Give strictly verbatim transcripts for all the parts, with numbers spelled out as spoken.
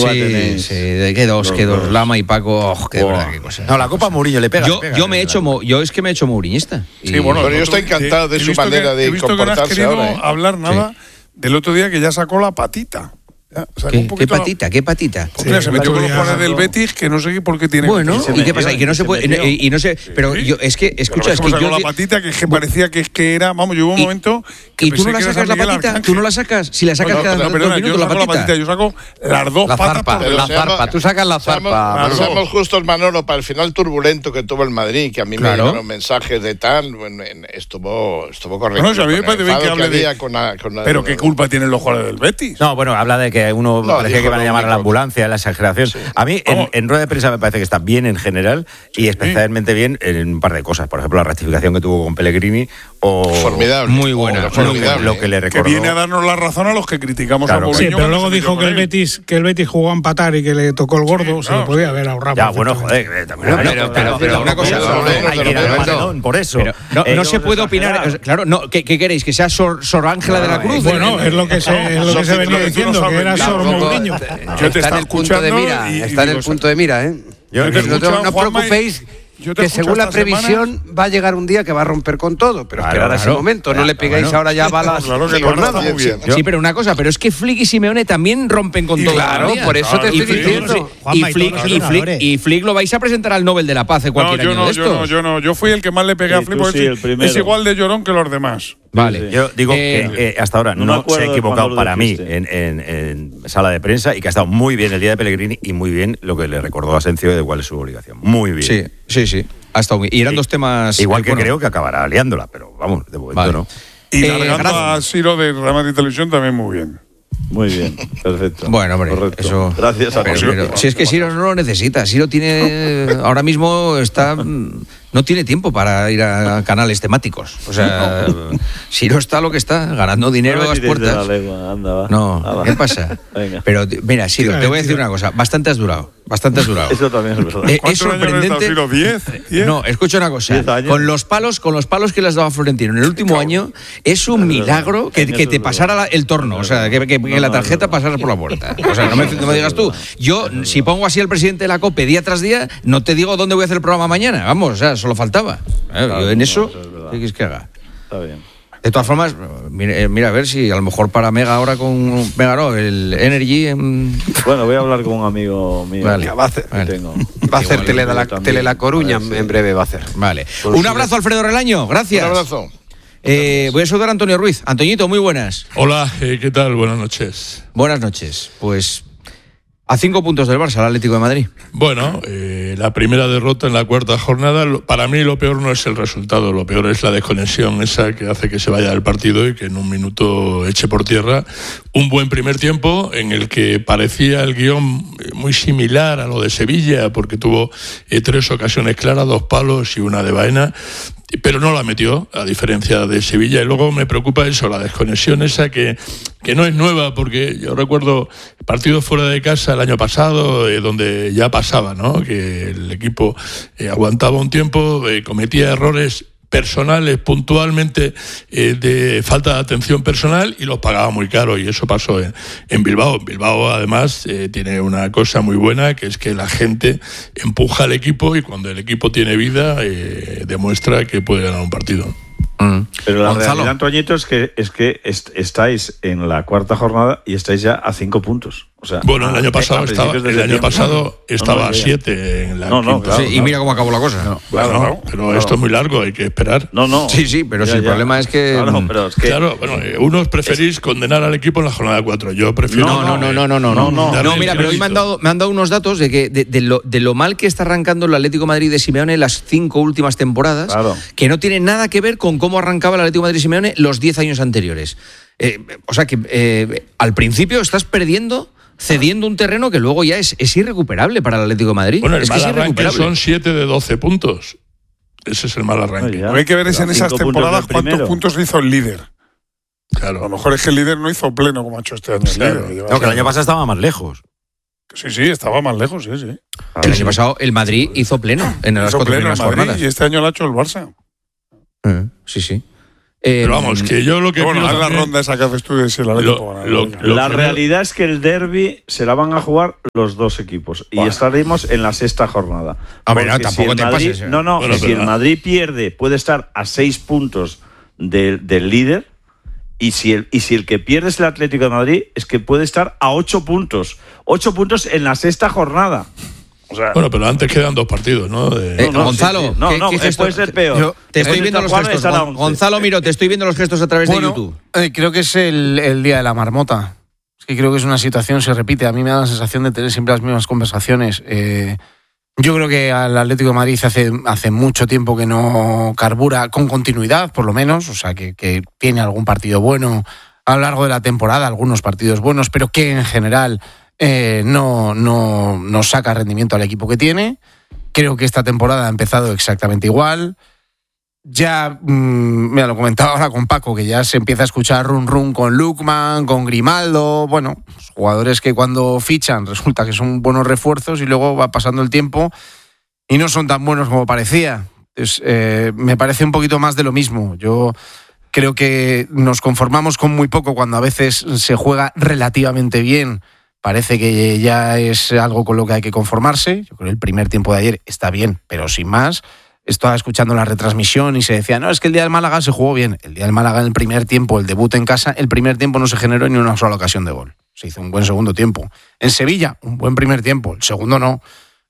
Sí, tenéis... sí, de qué dos, qué dos, Lama y Paco, oh, qué, oh. verdad, qué cosa. No, la Copa Mourinho le pega. Yo, le pega, yo me he hecho, mo, yo es que me he hecho mourinhista. Sí, bueno, pero yo estoy encantado de su manera de comportarse. He visto que no has querido ahora, ¿eh? hablar nada sí. del otro día que ya sacó la patita. Ya, ¿Qué, ¿Qué patita? ¿Qué patita? Pues mira, sí, se metió con los jugadores del Betis que no sé por qué tiene. Bueno, que ¿y qué pasa? Y que no se puede. Y, y no sé. Pero yo, es que, escucha, es que yo. la patita que, es que parecía que, que era. Vamos, yo hubo un y, momento. Que ¿Y tú no la sacas la patita? Arcángel. ¿Tú no la sacas? Si la sacas no, no, cada dos minutos, yo la saco patita. la patita. Yo saco las dos la patas. Zarpa, por la zarpa. Seamos, tú sacas la zarpa. Seamos, seamos justos, Manolo, para el final turbulento que tuvo el Madrid, que a mí claro. me llegaron mensajes de tal. Bueno, estuvo, estuvo correcto. No, a mí me parece bien que hable de. Pero qué culpa tienen los jugadores del Betis. No, bueno, habla de que uno parecía que van a llamar a la ambulancia, la exageración. Sí. A mí, en, en rueda de prensa me parece que está bien en general y especialmente bien en un par de cosas. Por ejemplo, la rectificación que tuvo con Pellegrini o... Formidable. Muy buena. Oh, formidable. Lo que le recordó. Que viene a darnos la razón a los que criticamos claro, a Mourinho. Sí, pero luego dijo que el Betis que el Betis jugó a empatar y que le tocó el gordo. Sí, se no, lo podía haber ahorrado. Ya, bueno, joder. También pero, pero, pero, pero una cosa... Hay que ir al paredón, por eso. Pero, no eh, no se puede opinar... Claro, no, ¿qué, ¿qué queréis? ¿Que sea Sor, Sor Ángela de la Cruz? Bueno, es lo que se, es lo que se venía diciendo, que era Sor Mourinho. Yo te está escuchando de mira, y, está y en el punto de mira, ¿eh? Yo, yo no, no, no os preocupéis, que según la previsión semana... va a llegar un día que va a romper con todo, pero claro, esperad a claro, ese momento, claro, no le pegáis claro. ahora ya balas claro que por nada. Muy bien. Sí, pero una cosa, pero es que Flick y Simeone también rompen con y todo. Claro, por eso claro, te estoy diciendo. Y Flick, y, Flick, y Flick lo vais a presentar al Nobel de la Paz en cualquier no, yo año no, de estos. Yo no, yo no, yo fui el que más le pegué sí, a Flick porque sí, es igual de llorón que los demás. Vale, sí, sí. Yo digo eh, que eh, hasta ahora no, no se ha equivocado para mí en, en, en sala de prensa y que ha estado muy bien el día de Pellegrini y muy bien lo que le recordó a Asensio de cuál es su obligación. Muy bien. Sí, sí, sí. Ha estado muy bien. Y eran sí. dos temas... Igual que bueno. creo que acabará liándola, pero vamos, de momento vale. no. Y eh, largando a Ciro de Real Madrid Televisión también muy bien. Muy bien, perfecto. Bueno, hombre, correcto. Eso. Gracias a pero, pero, Si es que Ciro no lo necesita. Ciro tiene. Ahora mismo está. No tiene tiempo para ir a canales temáticos. O sea, Ciro está lo que está, ganando dinero a las puertas. Legua, anda, va. No, ah, va. ¿qué pasa? Venga. Pero mira, Ciro, te voy a decir una cosa. Bastante has durado. Bastante has durado. Eso también es verdad. Eh, es sorprendente. Años ¿diez? ¿diez? No, escucha una cosa. Con los palos, con los palos que le has dado a Florentino en el último año, es un milagro que, que te pasara la, el torno. O sea, que, que, que la tarjeta pasara por la puerta. O sea, no me, no me digas tú. Yo, si pongo así al presidente de la COPE día tras día, no te digo dónde voy a hacer el programa mañana. Vamos, o sea, solo faltaba. Eh, yo en eso, ¿qué quieres que haga? Está bien. De todas formas, mira, mira a ver si a lo mejor para Mega ahora con Mega no, el Energy. En... Bueno, voy a hablar con un amigo mío. Vale, va a hacer, vale. va a hacer tele, la, tele La Coruña ver, sí. en breve va a hacer. Vale. Pues un abrazo, Alfredo Relaño. Gracias. Un abrazo. Eh, voy a saludar a Antonio Ruiz. Antoñito, muy buenas. Hola, eh, ¿qué tal? Buenas noches. Buenas noches. Pues a cinco puntos del Barça, el Atlético de Madrid. Bueno, eh, la primera derrota en la cuarta jornada. Para mí lo peor no es el resultado, lo peor es la desconexión esa que hace que se vaya del partido y que en un minuto eche por tierra un buen primer tiempo en el que parecía el guión muy similar a lo de Sevilla, porque tuvo eh, tres ocasiones claras, dos palos y una de Baena, pero no la metió, a diferencia de Sevilla. Y luego me preocupa eso, la desconexión esa que, que no es nueva, porque yo recuerdo partidos fuera de casa el año pasado, eh, donde ya pasaba, ¿no? Que el equipo eh, aguantaba un tiempo, eh, cometía errores personales, puntualmente, eh, de falta de atención personal y los pagaba muy caro, y eso pasó en, en Bilbao. Bilbao, además, eh, tiene una cosa muy buena, que es que la gente empuja al equipo y cuando el equipo tiene vida, eh, demuestra que puede ganar un partido. Mm. Pero la Gonzalo. realidad, Antoñito, es que, es que est- estáis en la cuarta jornada y estáis ya a cinco puntos. O sea, bueno, el año pasado estaba, el año pasado estaba no, no, a siete en la no, no, quinta. claro, sí, y mira cómo acabó la cosa. No, bueno, claro, no, pero claro. esto es muy largo, hay que esperar. No, no. Sí, sí, pero ya, si el ya. problema es que... Claro, pero es que... Claro, bueno, eh, unos preferís es... condenar al equipo en la jornada cuatro. Yo prefiero... No, no, no, no, no, no. No, no, no mira, pero hoy me han, dado, me han dado unos datos de que de, de, lo, de lo mal que está arrancando el Atlético de Madrid de Simeone las cinco últimas temporadas, claro. que no tiene nada que ver con cómo arrancaba el Atlético de Madrid de Simeone los diez años anteriores. Eh, o sea que eh, al principio estás perdiendo... cediendo un terreno que luego ya es, es irrecuperable para el Atlético de Madrid. Bueno, el es mal que es arranque son siete de doce puntos. Ese es el mal arranque. Lo que hay que ver es en esas temporadas cuántos puntos hizo el líder. Claro. A lo mejor es que el líder no hizo pleno como ha hecho este año. Claro. El líder, no, que el año pasado estaba más lejos. Sí, sí, estaba más lejos, sí, sí. El año pasado el Madrid hizo pleno en las hizo cuatro pleno primeras Madrid, jornadas. Y este año lo ha hecho el Barça. Eh, sí, sí. Eh, Pero vamos, que yo lo que... Bueno, haz la ronda esa que haces tú de si la lo, lo, lo La realidad es que el derbi se la van a jugar los dos equipos. Bueno. Y estaremos en la sexta jornada. A ver, no, tampoco si te Madrid, pases. ¿eh? No, no, bueno, si el Madrid pierde, puede estar a seis puntos de, del líder. Y si, el, y si el que pierde es el Atlético de Madrid, es que puede estar a ocho puntos. Ocho puntos en la sexta jornada. O sea, bueno, pero antes quedan dos partidos, ¿no? De... Eh, no, no Gonzalo, sí, no, no, ¿qué, qué puede ser peor. Yo te estoy viendo los gestos. Gon, Gonzalo, miro, te estoy viendo los gestos a través bueno, de YouTube. Eh, creo que es el, el día de la marmota. Es que creo que es una situación, se repite. A mí me da la sensación de tener siempre las mismas conversaciones. Eh, yo creo que al Atlético de Madrid hace, hace mucho tiempo que no carbura con continuidad, por lo menos. O sea, que, que tiene algún partido bueno a lo largo de la temporada, algunos partidos buenos, pero que en general... Eh, no, no, no saca rendimiento al equipo que tiene. Creo que esta temporada ha empezado exactamente igual. Ya, mmm, mira, lo comentaba ahora con Paco, que ya se empieza a escuchar run run con Lookman, con Grimaldo, bueno, jugadores que cuando fichan resulta que son buenos refuerzos y luego va pasando el tiempo y no son tan buenos como parecía. Entonces, eh, me parece un poquito más de lo mismo. Yo creo que nos conformamos con muy poco cuando a veces se juega relativamente bien. Parece que ya es algo con lo que hay que conformarse. Yo creo que el primer tiempo de ayer está bien, pero sin más. Estaba escuchando la retransmisión y se decía, no, es que el día del Málaga se jugó bien. El día del Málaga en el primer tiempo, el debut en casa, el primer tiempo no se generó ni una sola ocasión de gol. Se hizo un buen segundo tiempo. En Sevilla, un buen primer tiempo. El segundo no.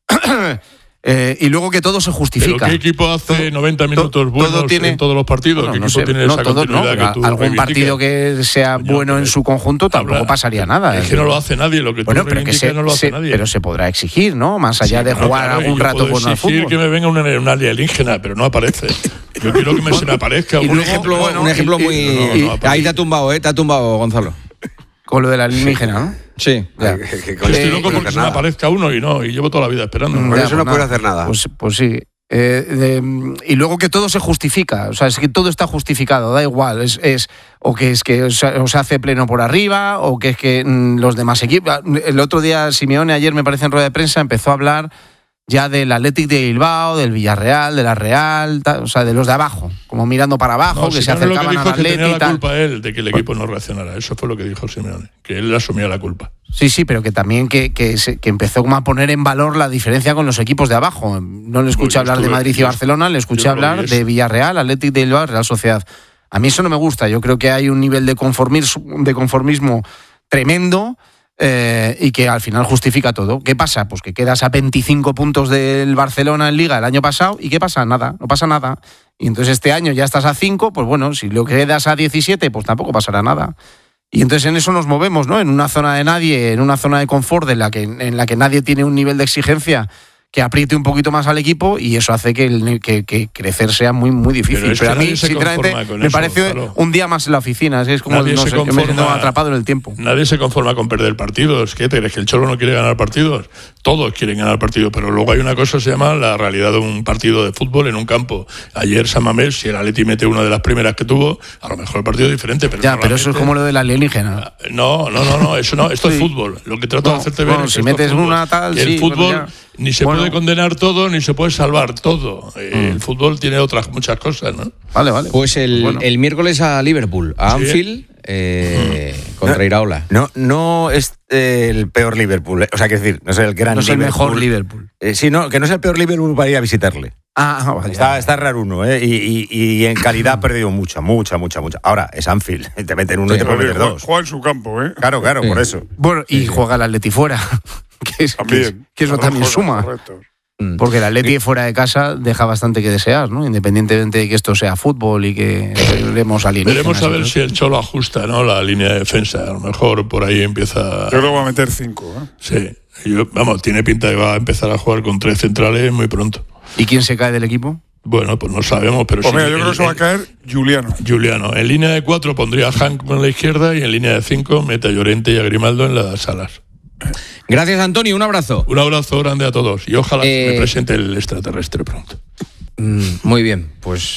Eh, y luego que todo se justifica. ¿Pero qué equipo hace todo, noventa minutos buenos tiene, en todos los partidos? No, ¿Qué no equipo sé, tiene no, esa todo, continuidad no, que tú algún reivindicas? Partido que sea Coño, bueno en su conjunto tampoco habla, pasaría nada. Es que no lo hace nadie, lo que tú bueno, pero que se, no lo hace se, nadie. Pero se podrá exigir, ¿no? Más allá sí, de jugar claro, algún rato con el fútbol. que me venga una, una alienígena, pero no aparece. Yo quiero que me, se me aparezca. Un ejemplo, bueno, un ejemplo y, muy... Y, no, no, ahí te ha tumbado, ¿eh? Te ha tumbado, Gonzalo. Con lo de la alienígena, ¿no? Sí. Ya. Estoy loco porque se me aparezca uno y no, y llevo toda la vida esperando. Por eso no puedo hacer nada. Pues, pues sí. Eh, de, y luego que todo se justifica, o sea, es que todo está justificado, da igual, es, es o que es que se, o se hace pleno por arriba, o que es que mm, los demás equipos. El otro día, Simeone, ayer me parece en rueda de prensa, empezó a hablar ya del Athletic de Bilbao, del Villarreal, de la Real, tal, o sea, de los de abajo, como mirando para abajo, no, que se acercaban al Athletic. Tenía la culpa él de que el equipo no reaccionara, eso fue lo que dijo Simeone, que él asumía la culpa. Sí, sí, pero que también que, que, se, que empezó como a poner en valor la diferencia con los equipos de abajo. No le escuché hablar estuve, de Madrid y Barcelona, le escuché hablar de Villarreal, Athletic de Bilbao, Real Sociedad. A mí eso no me gusta, yo creo que hay un nivel de conformismo, de conformismo tremendo. Eh, y que al final justifica todo. ¿Qué pasa? Pues que quedas a veinticinco puntos del Barcelona en Liga el año pasado y ¿qué pasa? Nada, no pasa nada. Y entonces este año ya estás a cinco, pues bueno, si lo quedas a diecisiete, pues tampoco pasará nada. Y entonces en eso nos movemos, ¿no? En una zona de nadie, en una zona de confort en la que, en la que nadie tiene un nivel de exigencia que apriete un poquito más al equipo y eso hace que, el, que, que crecer sea muy muy difícil. Pero, pero a mí, sinceramente, me eso, parece claro. un día más en la oficina. Es como el, no sé, que me siento atrapado en el tiempo. Nadie se conforma con perder partidos. ¿Qué te crees? ¿Que el Cholo no quiere ganar partidos? Todos quieren ganar partidos, pero luego hay una cosa que se llama la realidad de un partido de fútbol en un campo. Ayer San Mamés, si el Atleti mete una de las primeras que tuvo, a lo mejor el partido es diferente. Pero ya, pero eso es como lo de la alienígena. No, no, no, no, eso no. Esto sí. es fútbol. Lo que trato no, de hacerte bueno, ver es si metes una tal, el sí, fútbol bueno, ni se bueno. puede condenar todo ni se puede salvar todo. El mm. fútbol tiene otras muchas cosas, ¿no? Vale, vale. Pues el, bueno. el miércoles a Liverpool, a Anfield, sí. eh, mm. contra no, Iraola. No, no es eh, el peor Liverpool. O sea, que decir, no es el gran no es Liverpool. el mejor Liverpool. Eh, sí, no, que no es el peor Liverpool para ir a visitarle. Ah, vale. Está, está raro uno, ¿eh? Y, y, y en calidad ha perdido mucha, mucha, mucha, mucha. Ahora, es Anfield. Te meten uno sí, y te pueden meter dos. Juega en su campo, ¿eh? Claro, claro, sí. por eso. Bueno, y sí, juega el Atleti fuera. que, es, que, es, que eso también suma. Correcto. Porque el Atleti fuera de casa deja bastante que desear, ¿no? Independientemente de que esto sea fútbol y que veremos alienígenas. Veremos a ver si el Cholo ajusta, ¿no? La línea de defensa. A lo mejor por ahí empieza... Yo creo que va a meter cinco, ¿eh? Sí. Yo, vamos, tiene pinta de que va a empezar a jugar con tres centrales muy pronto. ¿Y quién se cae del equipo? Bueno, pues no sabemos, pero pues sí. Mira, yo el, creo que se va a caer Juliano. Juliano. En línea de cuatro pondría a Hank en la izquierda y en línea de cinco mete a Llorente y a Grimaldo en las alas. Gracias, Antonio. Un abrazo. Un abrazo grande a todos. Y ojalá eh... me presente el extraterrestre pronto. Mm, muy bien, pues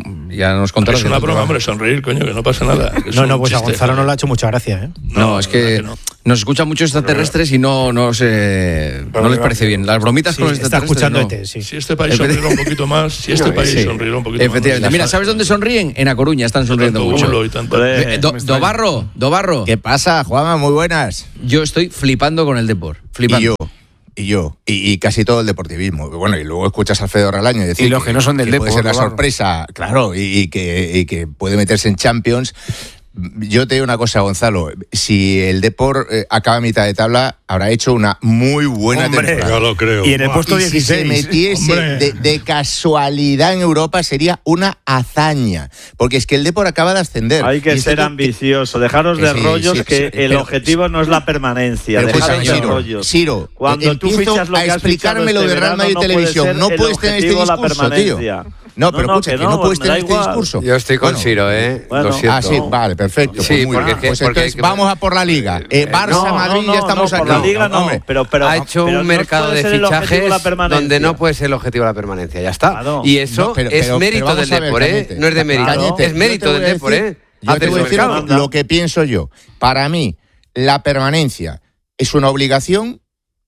ya nos contarás. Es una broma, hombre, sonreír, coño, que no pasa nada. No, no, pues a Gonzalo no le ha hecho mucha gracia, ¿eh? No, no es que, que no. Nos escuchan muchos extraterrestres y no, no, se, no les parece bien. Las bromitas sí, con los extraterrestres. Está escuchando no. E T, sí. Si este país sonriera un poquito más, si este país sí. sonriera un poquito Efectivamente. más. Mira, ¿sabes dónde sonríen? En A Coruña están sonriendo mucho. Y tanto. Eh, do, Dobarro, Dobarro. ¿Qué pasa, Juanma? Muy buenas. Yo estoy flipando con el deporte. Flipando. Y yo. Y yo, y, y casi todo el deportivismo. Bueno, y luego escuchas a Alfredo Relaño y decir y los que no son del deporte puede ser la sorpresa, claro, y, y, que, y que puede meterse en Champions. Yo te digo una cosa, Gonzalo, si el Depor eh, acaba a mitad de tabla, habrá hecho una muy buena Hombre, temporada. yo lo creo. Y en el puesto dieciséis. Si se metiese de, de casualidad en Europa sería una hazaña, porque es que el Depor acaba de ascender. Hay que ser ambicioso, dejaros de sí, rollos, sí, que sí, el pero, objetivo no es la permanencia. Pero dejaros pues, de Ciro, rollos. Ciro, cuando tú fichas lo a que has explicarme lo de Real Madrid no Televisión, no puedes tener este discurso, tío. No, pero no, no, escucha, que no, que no puedes tener este discurso. Yo estoy con bueno, Ciro, ¿eh? Bueno, lo siento. Ah, sí, vale, perfecto. Sí, pues porque, pues porque entonces vamos a por la Liga. Eh, Barça, no, Madrid, no, no, ya estamos no, aquí. Por la Liga no, hombre. pero, pero ha hecho pero un no mercado de fichajes donde no puede ser el objetivo de la permanencia. Ya está. Claro. Y eso no, pero, es pero, mérito pero del Depor, ¿eh? No es de mérito. Claro. Es mérito del Depor, ¿eh? Yo te voy a decir lo que pienso yo. Para mí, la permanencia es una obligación.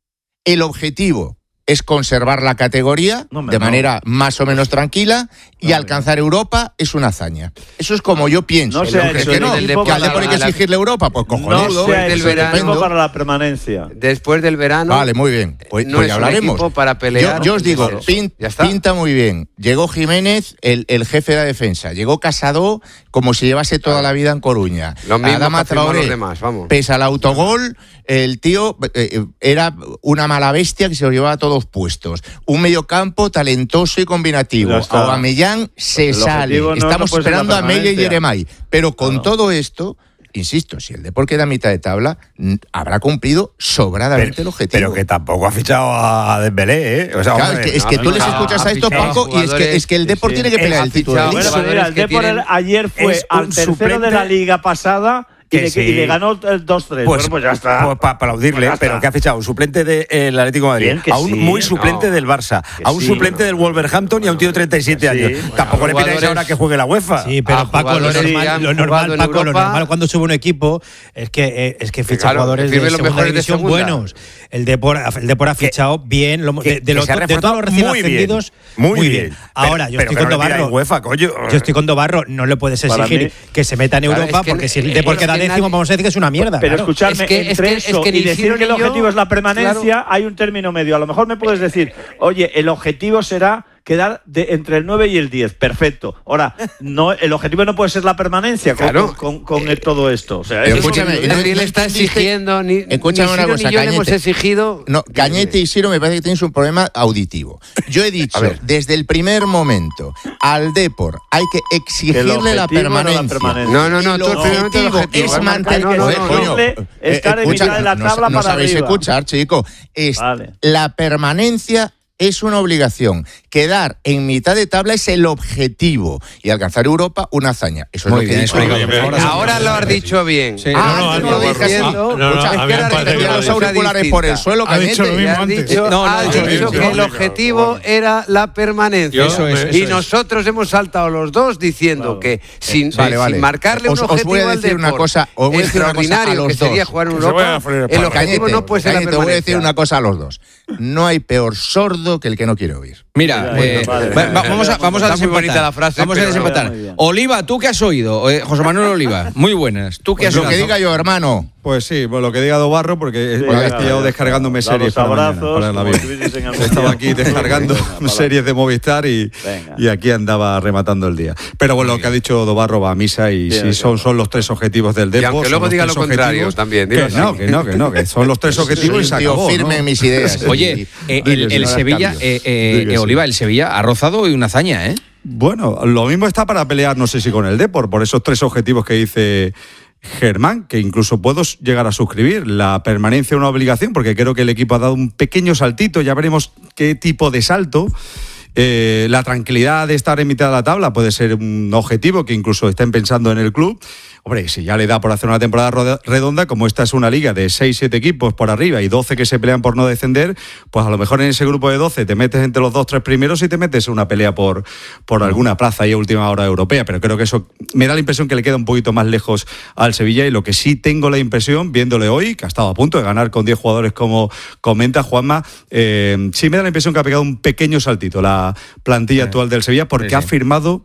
El objetivo es conservar la categoría no, de manera no. más o menos tranquila y no, alcanzar Europa es una hazaña. Eso es como yo pienso. No sea que no, que al Depor hay que exigirle Europa, pues cojonudo. No sea el verano para la permanencia. Después del verano. Vale, muy bien. Pues, no pues es ya hablaremos. Un para pelear. Yo, yo os digo, pin, pinta muy bien. Llegó Jiménez, el, el jefe de la defensa. Llegó Casado como si llevase toda claro. la vida en Coruña. Lo mismo Adama Traoré, los demás, vamos. Pese al autogol, el tío eh, era una mala bestia que se lo llevaba a todos puestos. Un mediocampo talentoso y combinativo. Aubameyang se el sale. No, Estamos no esperando a Mella y Yeremay. Pero con no. todo esto, insisto, si el Depor queda a mitad de tabla, habrá cumplido sobradamente pero, el objetivo. Pero que tampoco ha fichado a Dembélé, ¿eh? O sea, claro, es que, es que no, tú no, les escuchas a estos, Paco, y es que, es que el Depor sí, tiene que pelear el título. Bueno, mira, el Depor ayer fue al tercero suplente de la Liga pasada. Y le, sí. y le ganó el dos tres. Pues, bueno, pues ya está. Pues para aplaudirle, pues pero que ha fichado un suplente del de, Atlético de Madrid, Bien, a un sí, muy suplente no. del Barça, que a un sí, suplente no. del Wolverhampton y a un tío de treinta y siete años. Sí, bueno, Tampoco le pidáis ahora que juegue la UEFA. Sí, pero Paco, lo normal, lo normal, Paco, lo normal cuando sube un equipo es que eh, es que ficha claro, jugadores de segunda división buenos. El Depor, el Depor ha fichado que, bien lo, de, de, los, de todos los recién ascendidos. Muy bien. Ahora, yo estoy con Dobarro. Yo estoy con Dobarro. No le puedes exigir que se meta en Europa porque si el Depor queda décimo, vamos a decir que es una mierda. Pero claro. escuchadme, es que, entre es que, eso es que y decir que el objetivo yo, es la permanencia, claro. hay un término medio. A lo mejor me puedes decir, oye, el objetivo será quedar de entre el nueve y el diez. Perfecto. Ahora, no, el objetivo no puede ser la permanencia claro. con, con, con eh, todo esto. O sea, eso escúchame, es nadie le está exigiendo, ni, escúchame ni una Ciro cosa, ni yo Cañete, le hemos exigido. No, Cañete y Ciro me parece que tenéis un problema auditivo. Yo he dicho, desde el primer momento, al Depor hay que exigirle la permanencia. la permanencia. No, no, no. El objetivo es mantener... No, no, coño, estar en mitad de la tabla no, para sabéis arriba. escuchar, chico. Es vale. La permanencia es una obligación. Quedar en mitad de tabla es el objetivo. Y alcanzar Europa, una hazaña. Eso es Muy lo que bien, he dicho. bien, bien. Ahora, ahora lo has dicho bien. Sí. Ah, no, no, no, no, diciendo, no, no, no, es que ahora le los auriculares por el suelo. Ha dicho lo mismo antes. Dicho, no, no, ha dicho, dicho que el objetivo era la permanencia. Eso es, eso y nosotros es. hemos saltado los dos diciendo claro. que sin, vale, vale. sin marcarle os, un objetivo os voy a decir al una cosa, os voy a decir extraordinario una cosa a los que sería dos. jugar en Europa, el objetivo no puede ser la permanencia. Te voy a decir una cosa a los dos. No hay peor sordo que el que no quiere oír. Mira, eh, vale, vale, va, vamos a, vamos a desempatar. La frase, vamos a desempatar. Oliva, ¿tú qué has oído? Eh, José Manuel Oliva, muy buenas. ¿Tú qué pues has lo oído? que diga yo, hermano. Pues sí, pues lo que diga Dobarro, porque sí, he estado descargándome series para abrazos, mañana, para el avión. Estaba aquí descargando venga, series de Movistar y, y aquí andaba rematando el día. Pero bueno, lo que ha dicho Dobarro va a misa y si sí, son, son los tres objetivos del Depor. Y aunque luego diga lo contrario también. Que no, que no, que no, que son los tres objetivos y se acabó. Firme en mis ideas. Oye, eh, el, el Sevilla, eh, eh, eh, Oliva, el Sevilla ha rozado y una hazaña, ¿eh? Bueno, lo mismo está para pelear, no sé si con el Depor, por esos tres objetivos que dice Germán, que incluso puedo llegar a suscribir. La permanencia es una obligación, porque creo que el equipo ha dado un pequeño saltito, ya veremos qué tipo de salto. Eh, la tranquilidad de estar en mitad de la tabla puede ser un objetivo que incluso estén pensando en el club. Hombre, si ya le da por hacer una temporada redonda, como esta es una liga de seis siete equipos por arriba y doce que se pelean por no descender, pues a lo mejor en ese grupo de doce te metes entre los dos tres primeros y te metes en una pelea por, por alguna plaza ahí a última hora europea. Pero creo que eso me da la impresión que le queda un poquito más lejos al Sevilla, y lo que sí tengo la impresión, viéndole hoy, que ha estado a punto de ganar con diez jugadores como comenta Juanma, eh, sí me da la impresión que ha pegado un pequeño saltito la plantilla sí. actual del Sevilla, porque sí, sí. ha firmado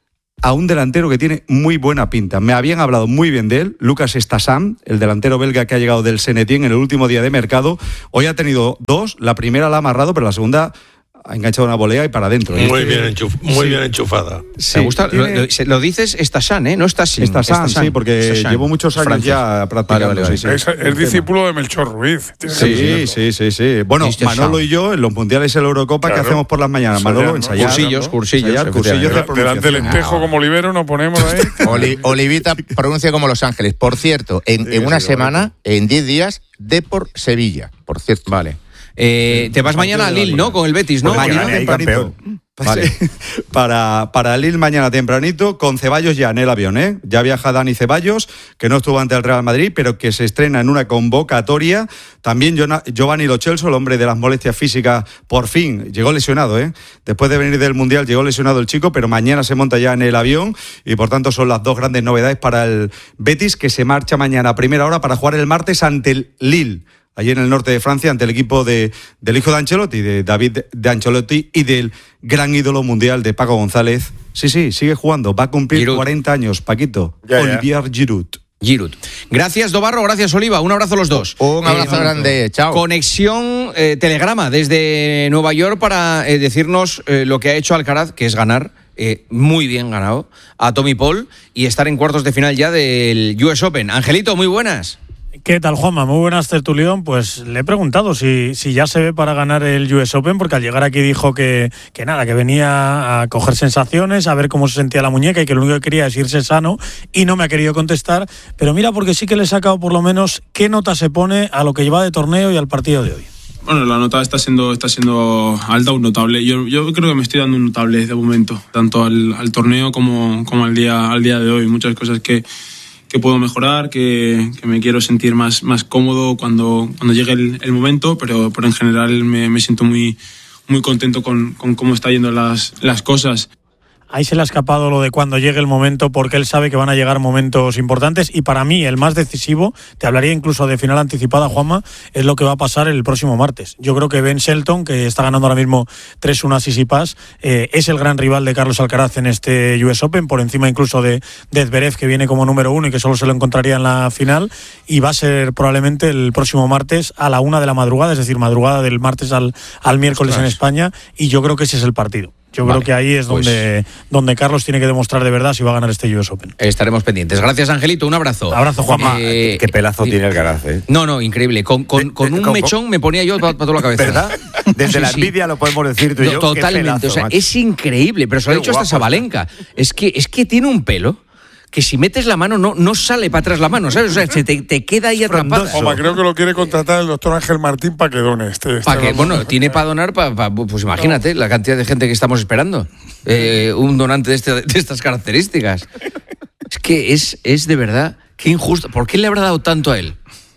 a un delantero que tiene muy buena pinta. Me habían hablado muy bien de él, Lucas Estassam, el delantero belga que ha llegado del Saint-Étienne en el último día de mercado. Hoy ha tenido dos, la primera la ha amarrado, pero la segunda ha enganchado una volea y para adentro. Muy, bien, enchuf, muy sí. bien enchufada. Sí, me gusta, tiene... lo, lo dices Estassam, ¿eh? No Estassam. Estassam, sí, porque Estassam. llevo muchos años Francia. ya practicando. Vale, vale, vale. Es el discípulo de Melchor Ruiz. Sí, sí, sí, sí. Bueno, Manolo y yo en los mundiales de la Eurocopa, claro. ¿qué hacemos por las mañanas? Manolo, ¿no? ensayar. Cursillos, ¿no? cursillos. Ensayar, cursillos de delante del espejo como libero nos ponemos ahí. Oli, Olivita pronuncia como Los Ángeles. Por cierto, en, en una semana, en diez días, Depor Sevilla. Por cierto. Vale. Eh, te vas mañana a Lille, ¿no? Con el Betis, ¿no? Pues mañana tempranito. Vale. para, para Lille mañana tempranito, con Ceballos ya en el avión, ¿eh? Ya viaja Dani Ceballos, que no estuvo ante el Real Madrid, pero que se estrena en una convocatoria. También Giovanni Lo Celso, el hombre de las molestias físicas, por fin llegó lesionado, ¿eh? Después de venir del Mundial llegó lesionado el chico, pero mañana se monta ya en el avión, y por tanto son las dos grandes novedades para el Betis, que se marcha mañana a primera hora para jugar el martes ante el Lille, allí en el norte de Francia, ante el equipo de, del hijo de Ancelotti, de David de Ancelotti, y del gran ídolo mundial de Paco González. Sí, sí, sigue jugando, va a cumplir Giroud. cuarenta años, Paquito. Ya, Olivier ya. Giroud. Giroud. Gracias, Dobarro, gracias, Oliva. Un abrazo a los dos. Un abrazo eh, grande, chao. Conexión eh, Telegrama desde Nueva York para eh, decirnos eh, lo que ha hecho Alcaraz, que es ganar, eh, muy bien ganado, a Tommy Paul y estar en cuartos de final ya del U S Open. Angelito, muy buenas. ¿Qué tal, Juanma? Muy buenas, tertulión. Pues le he preguntado si, si ya se ve para ganar el U S Open, porque al llegar aquí dijo que, que nada, que venía a coger sensaciones, a ver cómo se sentía la muñeca y que lo único que quería es irse sano, y no me ha querido contestar. Pero mira, porque sí que le he sacado por lo menos qué nota se pone a lo que lleva de torneo y al partido de hoy. Bueno, la nota está siendo, está siendo alta, un notable. Yo, yo creo que me estoy dando un notable de momento, tanto al, al torneo como, como al, día, al día de hoy. Muchas cosas que... que puedo mejorar, que, que me quiero sentir más, más cómodo cuando, cuando llegue el, el momento, pero, pero en general me, me siento muy, muy contento con, con cómo están yendo las, las cosas. Ahí se le ha escapado lo de cuando llegue el momento, porque él sabe que van a llegar momentos importantes, y para mí el más decisivo, te hablaría incluso de final anticipada, Juanma, es lo que va a pasar el próximo martes. Yo creo que Ben Shelton, que está ganando ahora mismo tres uno a Tsitsipas, eh, es el gran rival de Carlos Alcaraz en este U S Open, por encima incluso de, de Zverev, que viene como número uno y que solo se lo encontraría en la final, y va a ser probablemente el próximo martes a la una de la madrugada, es decir, madrugada del martes al, al miércoles Ostras. en España, y yo creo que ese es el partido. Yo vale, creo que ahí es donde, pues, donde Carlos tiene que demostrar de verdad si va a ganar este U S Open. Estaremos pendientes. Gracias, Angelito. Un abrazo. Abrazo, Juanma. Eh, qué pelazo eh, tiene el Alcaraz, ¿eh? No, no, increíble. Con, con, con un mechón me ponía yo para toda la cabeza. ¿Verdad? Desde sí, la envidia sí. lo podemos decir tú y yo. Totalmente. Pelazo, o sea, macho. Es increíble. Pero se lo ha dicho hasta Sabalenka. Es que, es que tiene un pelo que si metes la mano no, no sale para atrás la mano, ¿sabes? O sea, se te, te queda ahí atrapada. Oma, creo que lo quiere contratar el doctor Ángel Martín para que done. Este, este para que, bueno, tiene para donar, pa, pa, pues imagínate la cantidad de gente que estamos esperando. Eh, un donante de, este, de estas características. Es que es, es de verdad, qué injusto. ¿Por qué le habrá dado tanto a él?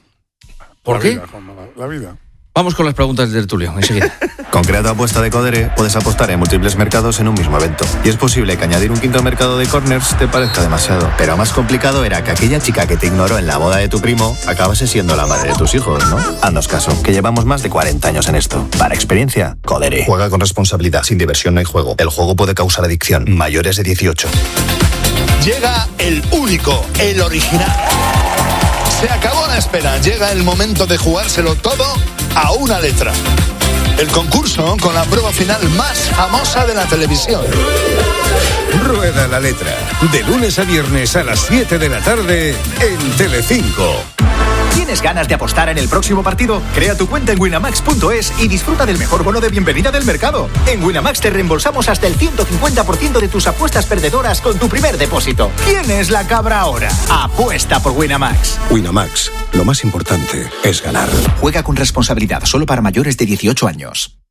¿Por la qué? Vida, Juanma, la, la vida. Vamos con las preguntas de tertulio, enseguida. Con Creato Apuesta de Codere puedes apostar en múltiples mercados en un mismo evento. Y es posible que añadir un quinto mercado de corners te parezca demasiado. Pero más complicado era que aquella chica que te ignoró en la boda de tu primo acabase siendo la madre de tus hijos, ¿no? Haznos caso, que llevamos más de cuarenta años en esto. Para experiencia, Codere. Juega con responsabilidad. Sin diversión no hay juego. El juego puede causar adicción. Mayores de dieciocho. Llega el único, el original. Se acabó la espera. Llega el momento de jugárselo todo a una letra. El concurso con la prueba final más famosa de la televisión. Rueda la letra. De lunes a viernes a las siete de la tarde en Telecinco. ¿Tienes ganas de apostar en el próximo partido? Crea tu cuenta en winamax punto es y disfruta del mejor bono de bienvenida del mercado. En Winamax te reembolsamos hasta el ciento cincuenta por ciento de tus apuestas perdedoras con tu primer depósito. ¿Quién es la cabra ahora? Apuesta por Winamax. Winamax, lo más importante es ganar. Juega con responsabilidad, solo para mayores de dieciocho años.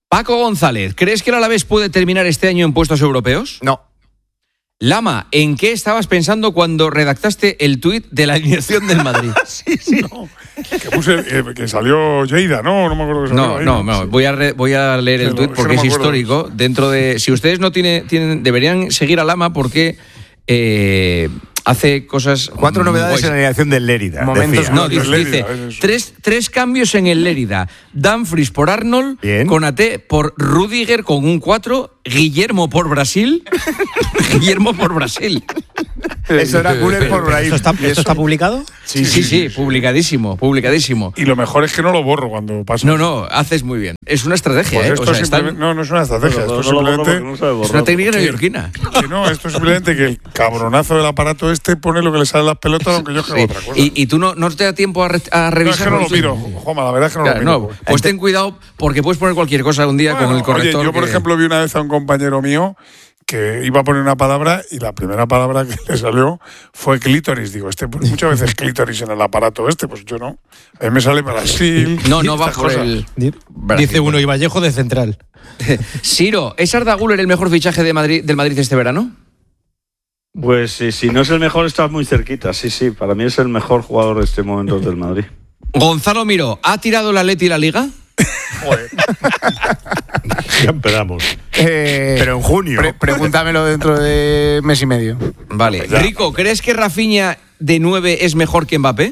Paco González, ¿crees que el Alavés puede terminar este año en puestos europeos? No. Lama, ¿en qué estabas pensando cuando redactaste el tuit de la alineación del Madrid? sí, sí. No, que, puse, eh, que salió Lleida, ¿no? No me acuerdo que salió. No, ahí, no, no. Voy, a re, voy a leer el tuit porque no es histórico. Dentro de, si ustedes no tienen, tienen, deberían seguir a Lama porque eh, hace cosas. Cuatro novedades pues, en la alineación del Lérida. Momentos, no, dice, Lérida, dice tres, tres cambios en el Lérida. Dumfries por Arnold, Bien. Konaté por Rudiger con un cuatro, Guillermo por Brasil. Guillermo por Brasil. Eso era Guller por Brasil. ¿Esto está, ¿Esto está publicado? Sí sí, sí, sí, publicadísimo, publicadísimo. Y lo mejor es que no lo borro cuando pasa. No, no, haces muy bien. Es una estrategia, pues ¿eh? Esto o sea, está... No, no es una estrategia. No, esto no, simplemente... no no es una técnica neoyorquina. Que no, esto es simplemente que el cabronazo del aparato este pone lo que le sale a las pelotas, aunque yo creo sí. otra cosa. Y, y tú no, no te da tiempo a, re, a revisar. No, es que no lo miro, Juanma, la verdad es que no claro, lo miro. No, pues ten cuidado porque puedes poner cualquier cosa un día bueno, con el corrector. Oye, yo por que... ejemplo vi una vez a un compañero mío que iba a poner una palabra y la primera palabra que le salió fue clítoris. Digo, este pues, muchas veces clítoris en el aparato este, pues yo no. A mí me sale Brasil. No, no va por el... Brasil. Dice uno, y Vallejo de central. Siro, ¿es Arda Güler el mejor fichaje de Madrid, del Madrid este verano? Pues sí, si no es el mejor, estás muy cerquita. Sí, sí, para mí es el mejor jugador de este momento del Madrid. Gonzalo Miró, ¿ha tirado la Leti la Liga? Joder. Ya empezamos. Eh, Pero en junio. Pre pregúntamelo dentro de mes y medio. Vale. Ya. Rico, ¿crees que Rafinha de nueve es mejor que Mbappé?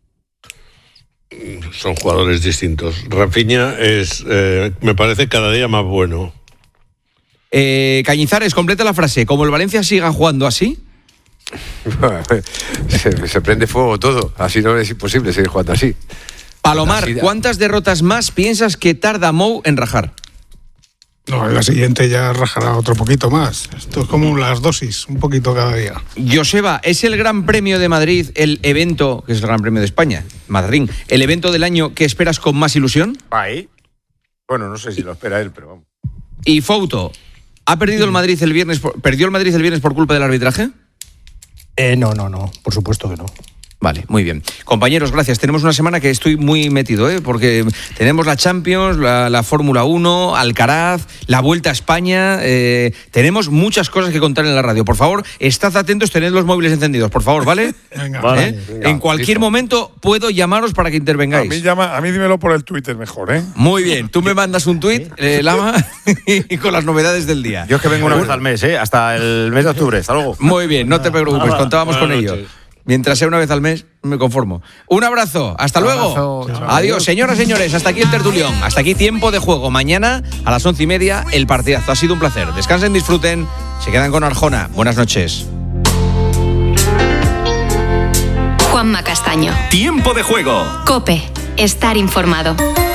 Son jugadores distintos. Rafinha es, eh, me parece, cada día más bueno. Eh, Cañizares, completa la frase. ¿Como el Valencia siga jugando así? se, se prende fuego todo. Así no es imposible seguir jugando así. Palomar, ¿cuántas derrotas más piensas que tarda Mou en rajar? No, en la siguiente ya rajará otro poquito más. Esto es como las dosis, un poquito cada día. Joseba, ¿es el Gran Premio de Madrid el evento, que es el Gran Premio de España, Madrid, el evento del año que esperas con más ilusión? Ahí. Bueno, no sé si lo espera él, pero vamos. Y Fouto, ¿ha perdido el Madrid el viernes por, perdió el Madrid el viernes por culpa del arbitraje? Eh, no, no, no, por supuesto que no. Vale, muy bien. Compañeros, gracias. Tenemos una semana que estoy muy metido, ¿eh? Porque tenemos la Champions, la, la Fórmula uno, Alcaraz, la Vuelta a España. Eh, tenemos muchas cosas que contar en la radio. Por favor, estad atentos, tened los móviles encendidos, por favor, ¿vale? Venga, ¿Eh? vale. Venga, en cualquier listo. momento puedo llamaros para que intervengáis. A mí, llama, a mí dímelo por el Twitter mejor, ¿eh? Muy bien. Tú me mandas un tuit, eh, Lama, y con las novedades del día. Yo es que vengo una vez al mes, ¿eh? Hasta el mes de octubre. Hasta luego. Muy bien, no te preocupes, contábamos con ello. Mientras sea una vez al mes, me conformo. Un abrazo, hasta luego. Abrazo. Adiós, señoras y señores, hasta aquí el tertulión. Hasta aquí Tiempo de Juego. Mañana a las once y media, el partidazo. Ha sido un placer. Descansen, disfruten. Se quedan con Arjona. Buenas noches. Juanma Castaño. Tiempo de Juego. COPE. Estar informado.